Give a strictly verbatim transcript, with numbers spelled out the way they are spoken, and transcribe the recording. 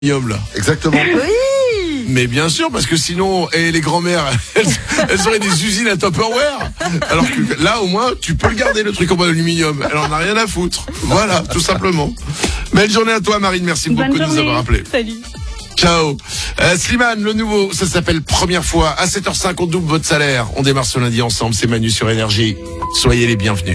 aluminium là. Exactement. Oui. Mais bien sûr, parce que sinon, et les grand-mères, elles, elles auraient des usines à Tupperware. Alors que là, au moins, tu peux le garder, le truc en aluminium. Elle en a rien à foutre. Voilà, tout simplement. Belle journée à toi, Marine. Merci beaucoup Bonne de nous journée. avoir appelés. Salut. Ciao. Euh, Slimane, le nouveau, ça s'appelle Première fois. À sept heures cinq, on double votre salaire. On démarre ce lundi ensemble. C'est Manu sur Énergie. Soyez les bienvenus.